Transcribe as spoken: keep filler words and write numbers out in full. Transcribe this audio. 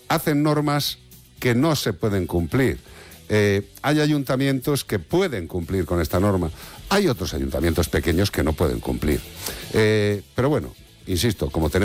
hacen normas que no se pueden cumplir. Eh, hay ayuntamientos que pueden cumplir con esta norma. Hay otros ayuntamientos pequeños que no pueden cumplir. Eh, pero bueno, insisto, como tenemos